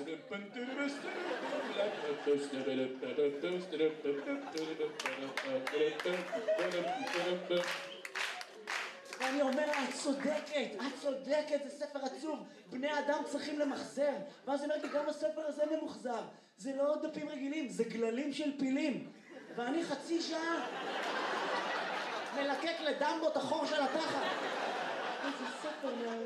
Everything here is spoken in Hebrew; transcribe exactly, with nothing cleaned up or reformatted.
ואני אומר לה, את צודקת, את צודקת, זה ספר עצוב, בני אדם צריכים למחזר. ואז אני אומר לי, גם הספר הזה ממוחזר, זה לא דפים רגילים, זה גללים של פילים. ואני חצי שעה מלקק לדמבו את החור של התחת. איזה ספר מה...